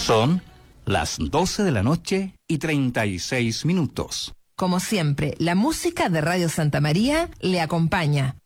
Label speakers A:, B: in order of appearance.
A: Son las 12 de la noche y 36 minutos.
B: Como siempre, la música de Radio Santa María le acompaña.